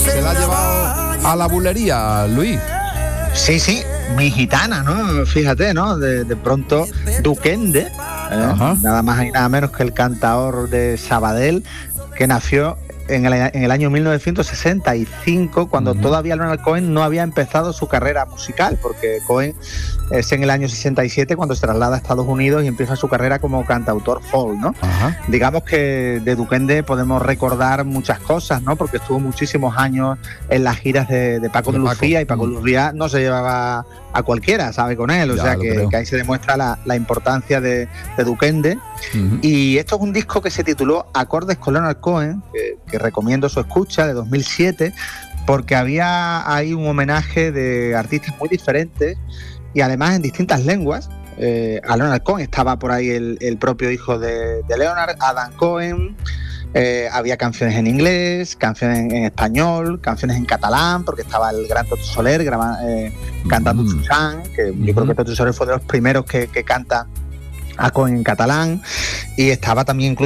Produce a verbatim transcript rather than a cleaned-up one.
se la ha llevado a la bulería, Luis. Sí, sí, mi gitana, ¿no? Fíjate, ¿no? De, de pronto, Duquende, ¿eh? Nada más y nada menos que el cantador de Sabadell, que nació en el, en el año mil novecientos sesenta y cinco, cuando uh-huh. todavía Leonard Cohen no había empezado su carrera musical, porque Cohen es en el año sesenta y siete cuando se traslada a Estados Unidos y empieza su carrera como cantautor folk, ¿no? Uh-huh. Digamos que de Duquende podemos recordar muchas cosas, ¿no? Porque estuvo muchísimos años en las giras de, de Paco de, de Lucía, Paco. y Paco uh-huh. Lucía no se llevaba a cualquiera, ¿sabe? Con él, o ya, sea que, que ahí se demuestra la, la importancia de, de Duquende. Uh-huh. Y esto es un disco que se tituló Acordes con Leonard Cohen, que, que recomiendo su escucha, de dos mil siete, porque había ahí un homenaje de artistas muy diferentes y además en distintas lenguas. Eh, a Leonard Cohen estaba por ahí el, el propio hijo de, de Leonard, Adam Cohen. Eh, había canciones en inglés, canciones en, en español, canciones en catalán, porque estaba el gran Toto Soler graba, eh, cantando mm. Susan, que mm-hmm. yo creo que Toto Soler fue de los primeros que, que canta a Cohen en catalán, y estaba también incluso